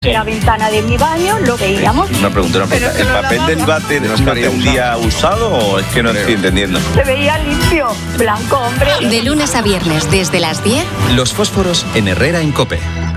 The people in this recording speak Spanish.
de la ventana de mi baño, lo veíamos. Una pregunta. ¿El papel del váter no estaría un día usado o es que no estoy entendiendo? Se veía limpio, blanco, hombre. De lunes a viernes, desde las 10. Los fósforos en Herrera en COPE.